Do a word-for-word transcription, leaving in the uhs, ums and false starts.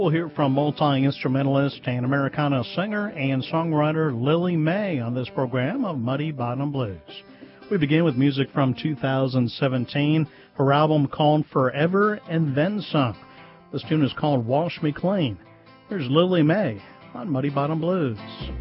We'll hear from multi-instrumentalist and Americana singer and songwriter Lily May on this program of Muddy Bottom Blues. We begin with music from two thousand seventeen, her album called Forever and Then Some. This tune is called Wash Me Clean. Here's Lily May on Muddy Bottom Blues.